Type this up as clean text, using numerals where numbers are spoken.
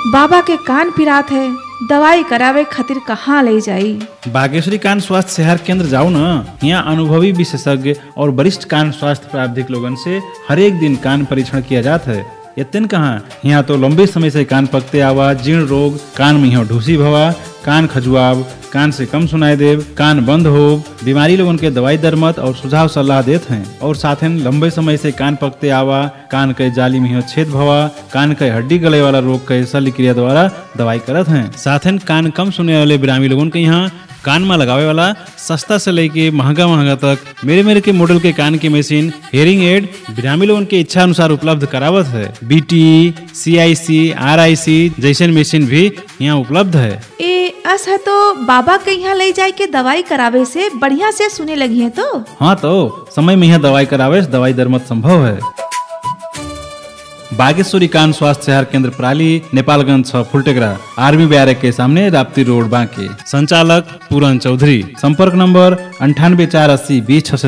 बाबा के कान पिरात है, दवाई करावे खातिर कहाँ ले जाई? बागेश्वरी कान स्वास्थ्य सेहत केंद्र जाओ न। यहाँ अनुभवी विशेषज्ञ और वरिष्ठ कान स्वास्थ्य प्रावधिक लोगन से हर एक दिन कान परीक्षण किया जाता है। इतन कहाँ, यहाँ तो लंबे समय से कान पकते आवा, जीर्ण रोग, कान में ढूसी भवा, कान खजुआब, कान से कम सुनाई देव, कान बंद हो, बीमारी लोगन के दवाई दरमत और सुझाव सलाह देते हैं। और साथ ही लंबे समय से कान पकते आवा, कान के जाली में छेद भवा, कान के हड्डी गले वाला रोग के शल्य क्रिया द्वारा दवाई करत हैं। साथ ही कान कम सुने वाले बिरामी लोगन के यहाँ कान में लगावे वाला सस्ता से लेके महंगा तक मेरे के मॉडल के कान की मशीन हेयरिंग एड बिरामी लोगन के इच्छा अनुसार उपलब्ध करावत है। BT, CIC, RIC जैसे मशीन भी यहाँ उपलब्ध है। अस है तो बाबा के यहाँ ले जाए के दवाई करावे से बढ़िया से सुने लगी है तो? हाँ तो समय में यहाँ दवाई करावे से दवाई दरमत संभव है। बागेश्वरी कान स्वास्थ्य सेहत केंद्र प्राली, नेपालगंज 6 फुलटेकरा, आर्मी बैरक के सामने, राप्ती रोड, बांके। संचालक पूरन चौधरी। संपर्क नंबर 98 480 20